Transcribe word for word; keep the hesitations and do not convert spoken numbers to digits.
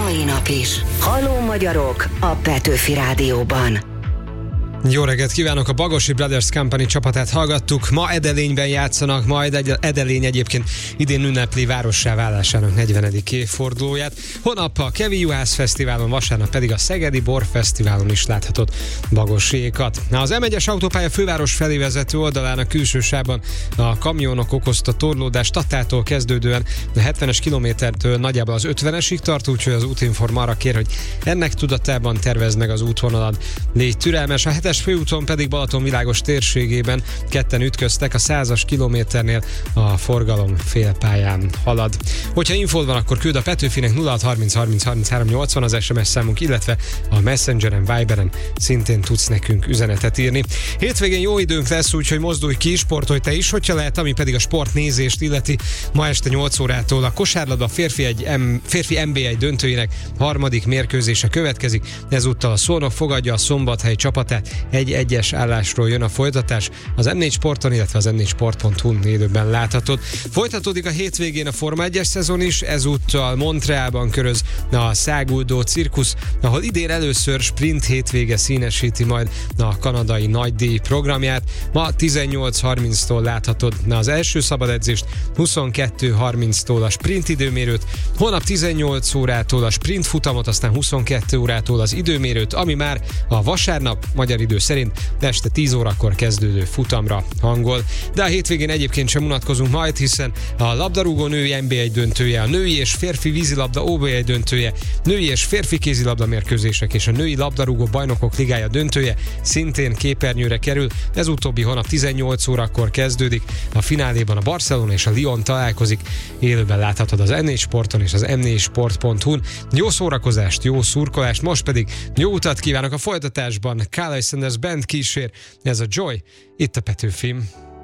mai nap is. Halló magyarok a Petőfi Rádióban. Jó reggelt kívánok! A Bagosi Brothers Company csapatát hallgattuk. Ma Edelényben játszanak, majd Edelény egyébként idén ünnepli várossá válásának negyvenedik évfordulóját. Holnap a Kevi Juhász Fesztiválon, vasárnap pedig a Szegedi Bor Fesztiválon is láthatott bagosiékat. Az em egyes autópálya főváros felé vezető oldalán a külső sávban a kamionok okozta torlódás Tatától kezdődően a hetvenes kilométertől nagyjából az ötvenesig tart, úgyhogy az útinform arra kér, hogy ennek tudatában tervezd meg az útvonalat. Légy türelmes, a hetes főúton pedig Balatonvilágos térségében ketten ütköztek, a százas kilométernél a forgalom félpályán halad. Hogyha infód van, akkor küld a Petőfinek nulla hat harminc harminc harminchárom nyolcvan az es em es számunk, illetve a Messengeren, Viberen szintén tudsz nekünk üzenetet írni. Hétvégén jó időnk lesz, úgyhogy mozdulj ki, sportolj te is, hogyha lehet, ami pedig a sportnézést illeti. Ma este nyolc órától a kosárlabda férfi, egy M, férfi en bé egy döntőjének harmadik mérkőzése következik. Ezúttal a Szolnok fogadja a Szombathely csapatát. Egy egyes állásról jön a folytatás, az em négy Sporton, illetve az em négy sport pont hu élőben láthatod. Folytatódik a hétvégén a Forma egyes szezon is, ezúttal Montrealban köröz a száguldó cirkusz, ahol idén először sprint hétvége színesíti majd a kanadai nagydíj programját. Ma tizennyolc harminctól láthatod az első szabad edzést, huszonkettő harminctól a sprint időmérőt, holnap tizennyolc órától a sprint futamot, aztán huszonkettő órától az időmérőt, ami már a vasárnap magyar idő szerint este tíz órakor kezdődő futamra hangol. De a hétvégén egyébként sem unatkozunk majd, hiszen a labdarúgó női en bé egy döntője, a női és férfi vízilabda ó bé egy döntője, női és férfi kézilabda mérkőzések és a női labdarúgó bajnokok ligája döntője szintén képernyőre kerül. Ez utóbbi holnap tizennyolc órakor kezdődik. A fináléban a Barcelona és a Lyon találkozik. Élőben láthatod az em négy Sporton és az em négy sport pont hu-n. Jó szórakozást, jó szurkolást, most pedig jó utat kívánok a folytatásban. Carly Sanders Band kísér, ez a Joy, itt a Petőfim.